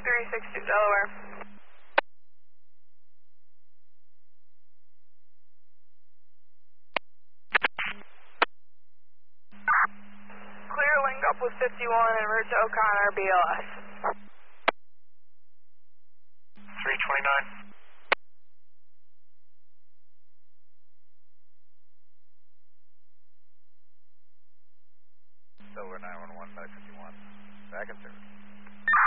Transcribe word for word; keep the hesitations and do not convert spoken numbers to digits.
three six two Delaware. Clear, link up with fifty-one and route to O'Connor, B L S. three twenty-nine. Silver nine one one, Medic fifty-one. Back in service.